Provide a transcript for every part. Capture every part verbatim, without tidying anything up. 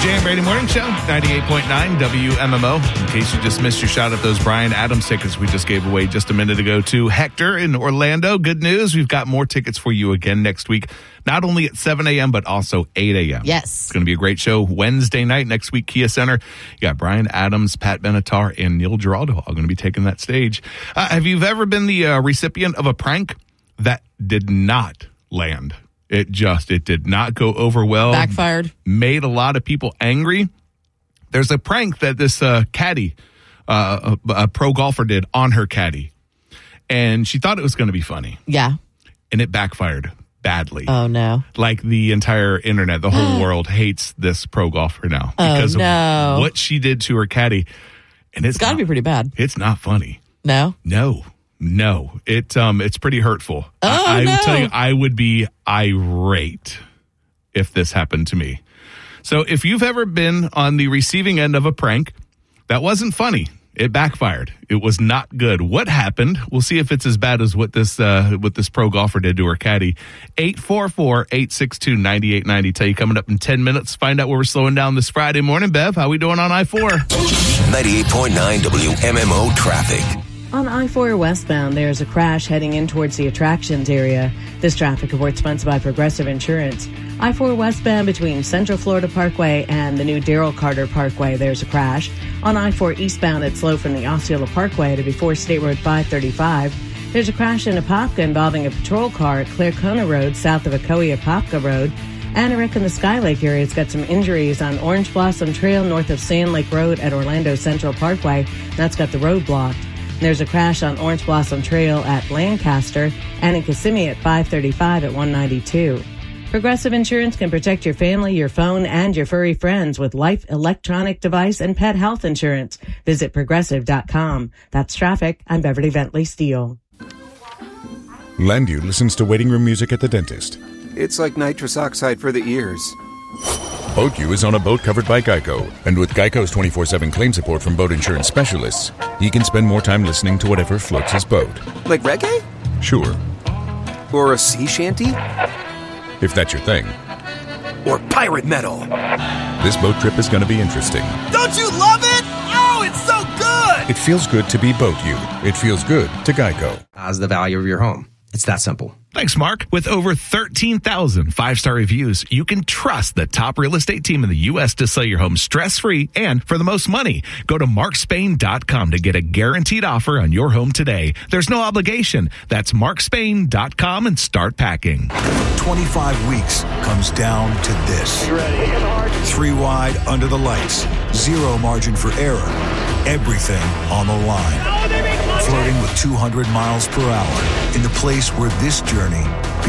Jay and Brady Morning Show, ninety-eight point nine W M M O. In case you just missed your shot at those Bryan Adams tickets we just gave away just a minute ago to Hector in Orlando. Good news, we've got more tickets for you again next week, not only at seven a.m., but also eight a.m. Yes. It's going to be a great show Wednesday night, next week, Kia Center. You got Bryan Adams, Pat Benatar, and Neil Giraldo all going to be taking that stage. Uh, have you ever been the uh, recipient of a prank that did not land? It just, it did not go over well. Backfired. Made a lot of people angry. There's a prank that this uh, caddy, uh, a, a pro golfer did on her caddy. And she thought it was going to be funny. Yeah. And it backfired badly. Oh, no. Like the entire internet, the whole world hates this pro golfer now. Because oh, no. of what she did to her caddy. And it's, it's got to be pretty bad. It's not funny. No? No. No, it um, it's pretty hurtful. Oh, I, I no. will tell you, I would be irate if this happened to me. So if you've ever been on the receiving end of a prank that wasn't funny, it backfired. It was not good. What happened? We'll see if it's as bad as what this uh, what this pro golfer did to her caddy. eight four four, eight six two, nine eight nine zero. Tell you coming up in ten minutes. Find out where we're slowing down this Friday morning. Bev, how we doing on I four? ninety-eight point nine W M M O traffic. On I four westbound, there's a crash heading in towards the attractions area. This traffic report sponsored by Progressive Insurance. I four westbound between Central Florida Parkway and the new Darrell Carter Parkway, there's a crash. On I four eastbound, it's slow from the Osceola Parkway to before State Road five thirty-five. There's a crash in Apopka involving a patrol car at Claricona Road south of Ocoee-Apopka Road. And I reckon the Skylake area's got some injuries on Orange Blossom Trail north of Sand Lake Road at Orlando Central Parkway. That's got the road blocked. There's a crash on Orange Blossom Trail at Lancaster and in Kissimmee at five thirty-five at one ninety-two. Progressive Insurance can protect your family, your phone, and your furry friends with life, electronic device, and pet health insurance. Visit progressive dot com. That's traffic. I'm Beverly Bentley Steele. Landu listens to waiting room music at the dentist. It's like nitrous oxide for the ears. BoatU is on a boat covered by Geico, and with Geico's twenty-four seven claim support from boat insurance specialists, he can spend more time listening to whatever floats his boat. Like reggae? Sure. Or a sea shanty? If that's your thing. Or pirate metal? This boat trip is going to be interesting. Don't you love it? Oh, it's so good! It feels good to be BoatU. It feels good to Geico. How's the value of your home? It's that simple. Thanks, Mark. With over thirteen thousand five-star reviews, you can trust the top real estate team in the U S to sell your home stress-free and for the most money. Go to mark spain dot com to get a guaranteed offer on your home today. There's no obligation. That's mark spain dot com and start packing. twenty-five weeks comes down to this. Three wide under the lights. Zero margin for error. Everything on the line. Flirting with two hundred miles per hour in the place where this journey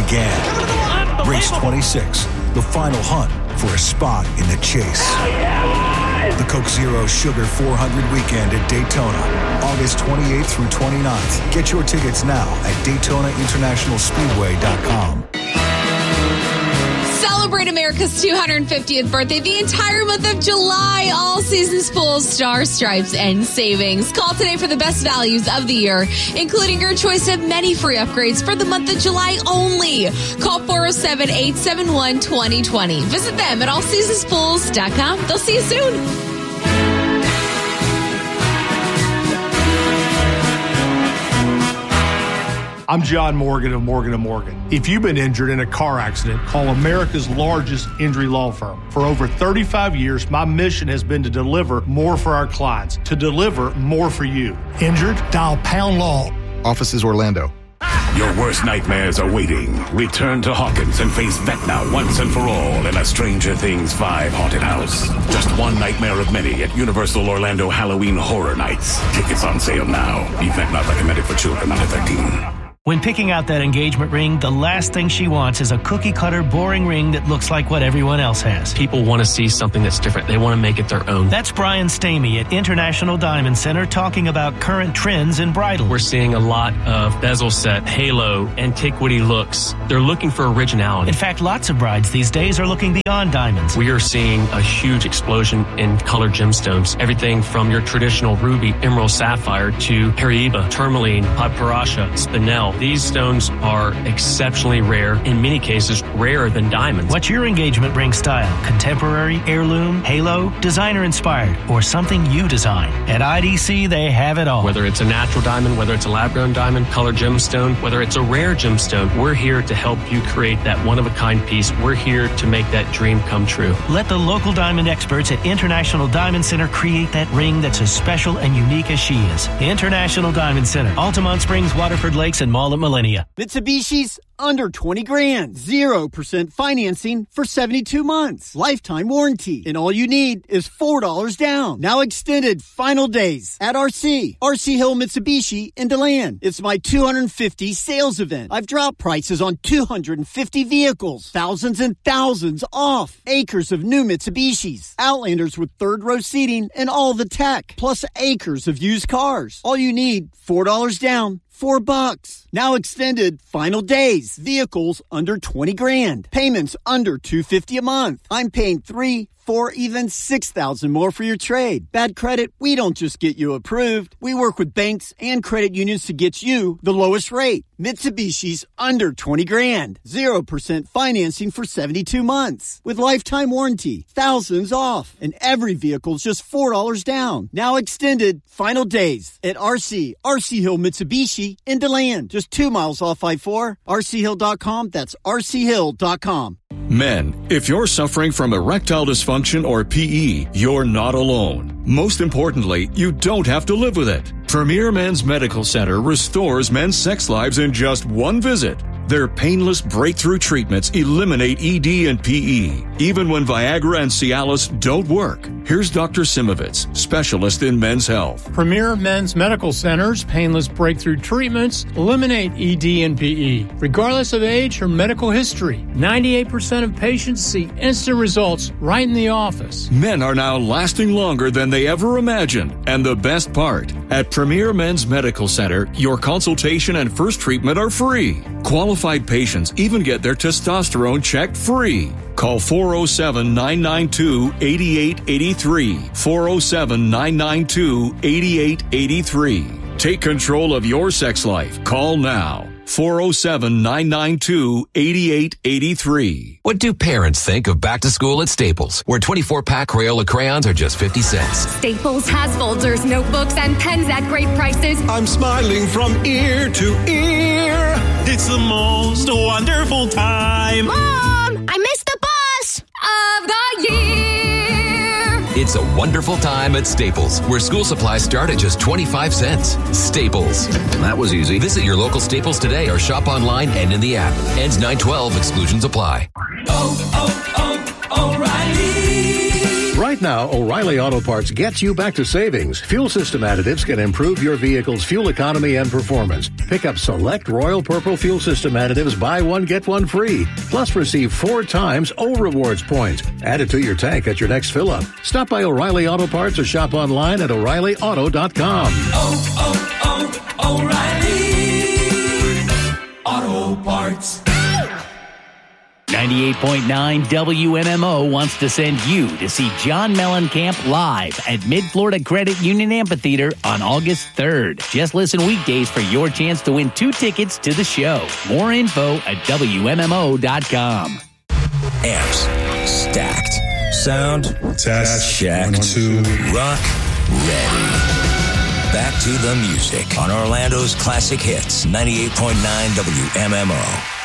began. Race twenty-six, the final hunt for a spot in the chase. The Coke Zero Sugar four hundred weekend at Daytona, August twenty-eighth through twenty-ninth. Get your tickets now at daytona international speedway dot com. Celebrate America's two hundred fiftieth birthday the entire month of July. All seasons full of Star Stripes and savings. Call today for the best values of the year, including your choice of many free upgrades for the month of July only. Call four oh seven, eight seven one, two oh two oh. Visit them at all seasons pools dot com. They'll see you soon. I'm John Morgan of Morgan and Morgan. If you've been injured in a car accident, call America's largest injury law firm. For over thirty-five years, my mission has been to deliver more for our clients, to deliver more for you. Injured? Dial Pound Law. Offices Orlando. Your worst nightmares are waiting. Return to Hawkins and face Vecna once and for all in a Stranger Things five haunted house. Just one nightmare of many at Universal Orlando Halloween Horror Nights. Tickets on sale now. Event not recommended for children under thirteen. When picking out that engagement ring, the last thing she wants is a cookie-cutter, boring ring that looks like what everyone else has. People want to see something that's different. They want to make it their own. That's Brian Stamey at International Diamond Center talking about current trends in bridal. We're seeing a lot of bezel set, halo, antiquity looks. They're looking for originality. In fact, lots of brides these days are looking beyond diamonds. We are seeing a huge explosion in colored gemstones. Everything from your traditional ruby, emerald, sapphire to Paraiba, tourmaline, paparasha, spinel, These stones are exceptionally rare, in many cases rarer than diamonds. What's your engagement ring style? Contemporary, heirloom, halo, designer inspired, or something you design? At I D C, they have it all. Whether it's a natural diamond, whether it's a lab-grown diamond, colored gemstone, whether it's a rare gemstone, we're here to help you create that one-of-a-kind piece. We're here to make that dream come true. Let the local diamond experts at International Diamond Center create that ring that's as special and unique as she is. International Diamond Center, Altamont Springs, Waterford Lakes, and Mall at Millennia. Mitsubishi's under twenty grand. zero percent financing for seventy-two months. Lifetime warranty. And all you need is four dollars down. Now extended final days at R C. R C Hill Mitsubishi in DeLand. It's my two hundred fifty sales event. I've dropped prices on two hundred fifty vehicles. Thousands and thousands off. Acres of new Mitsubishis. Outlanders with third row seating and all the tech. Plus acres of used cars. All you need, four dollars down. Four bucks. Now extended final days. Vehicles under twenty grand. Payments under two hundred fifty a month. I'm paying three, four, even six thousand more for your trade. Bad credit, we don't just get you approved. We work with banks and credit unions to get you the lowest rate. Mitsubishi's under twenty grand. Zero percent financing for seventy-two months. With lifetime warranty. Thousands off. And every vehicle's just four dollars down. Now extended final days at R C. R C Hill Mitsubishi in DeLand. Just two miles off I four. R C hill dot com. That's R C hill dot com. Men, if you're suffering from erectile dysfunction or P E, you're not alone. Most importantly, you don't have to live with it. Premier Men's Medical Center restores men's sex lives in just one visit. Their painless breakthrough treatments eliminate E D and P E, even when Viagra and Cialis don't work. Here's Doctor Simovitz, specialist in men's health. Premier Men's Medical Center's painless breakthrough treatments eliminate E D and P E, regardless of age or medical history. ninety-eight percent of patients see instant results right in the office. Men are now lasting longer than they ever imagined. And the best part, at Premier Men's Medical Center, your consultation and first treatment are free. Qualified patients even get their testosterone checked free. Call four oh seven, nine nine two, eight eight eight three. four oh seven, nine nine two, eight eight eight three. Take control of your sex life. Call now. four oh seven, nine nine two, eight eight eight three. What do parents think of back to school at Staples, where twenty-four pack Crayola crayons are just fifty cents? Staples has folders, notebooks, and pens at great prices. I'm smiling from ear to ear. It's the most wonderful time. Mom, I missed the bus of the year. It's a wonderful time at Staples, where school supplies start at just twenty-five cents. Staples. That was easy. Visit your local Staples today or shop online and in the app. Ends nine twelve. Exclusions apply. Oh, oh, oh, O'Reilly. Right now, O'Reilly Auto Parts gets you back to savings. Fuel system additives can improve your vehicle's fuel economy and performance. Pick up select Royal Purple fuel system additives, buy one, get one free. Plus receive four times O Rewards points. Add it to your tank at your next fill-up. Stop by O'Reilly Auto Parts or shop online at O'Reilly Auto dot com. Oh, oh, oh, O'Reilly Auto Parts. ninety-eight point nine W M M O wants to send you to see John Mellencamp live at Mid-Florida Credit Union Amphitheater on August third. Just listen weekdays for your chance to win two tickets to the show. More info at W M M O dot com. Amps stacked. Sound test. Check. One, two. Rock ready. Back to the music on Orlando's Classic Hits, ninety-eight point nine W M M O.